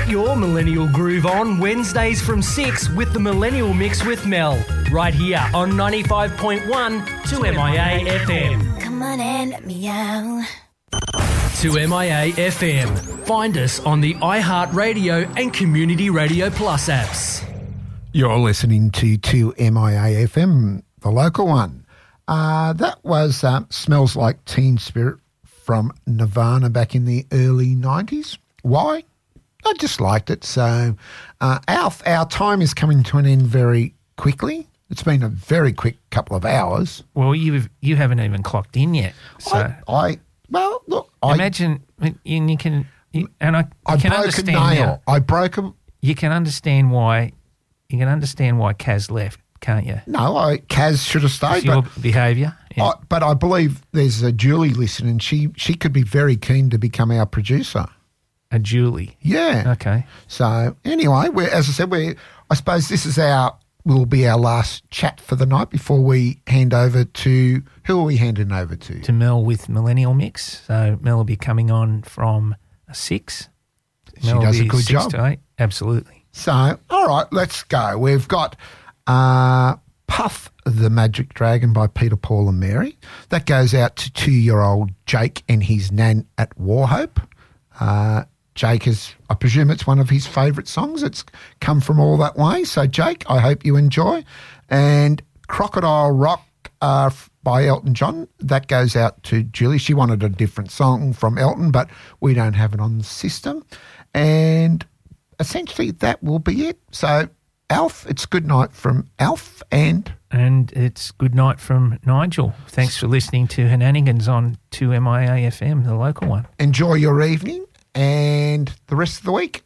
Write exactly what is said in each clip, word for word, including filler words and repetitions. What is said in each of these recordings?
Get your millennial groove on Wednesdays from six with the Millennial Mix with Mel, right here on ninety-five point one two M I A F M. Come on and let me out. two M I A F M. Find us on the iHeartRadio and Community Radio Plus apps. You're listening to two M I A F M, the local one. Uh, that was uh, Smells Like Teen Spirit from Nirvana back in the early nineties. Why? I just liked it. So, uh, Alf, our time is coming to an end very quickly. It's been a very quick couple of hours. Well, you you haven't even clocked in yet. So I, I well, look, imagine, I, and you can, you, and I, you I can broke understand a nail. now, I broke a. You can understand why. You can understand why Kaz left, can't you? No, I, Kaz should have stayed. It's your but, behaviour. Yeah. I, but I believe there's a Julie listening. She she could be very keen to become our producer. A Julie. Yeah. Okay. So anyway, we're, as I said, we I suppose this is our will be our last chat for the night before we hand over to who are we handing over to? To Mel with Millennial Mix. So Mel will be coming on from a six. She Mel does will a be good six job. To eight. Absolutely. So, all right, let's go. We've got uh, Puff the Magic Dragon by Peter, Paul and Mary. That goes out to two-year-old Jake and his nan at Warhope. Uh, Jake is, I presume it's one of his favourite songs. It's come from all that way. So, Jake, I hope you enjoy. And Crocodile Rock uh, by Elton John, that goes out to Julie. She wanted a different song from Elton, but we don't have it on the system. And essentially, that will be it. So, Alf, it's good night from Alf and... And it's good night from Nigel. Thanks for listening to Henanigans on two M I A F M, the local one. Enjoy your evening and the rest of the week.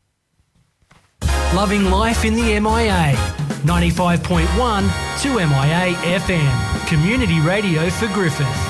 Loving life in the M I A. ninety-five point one two M I A F M. Community radio for Griffith.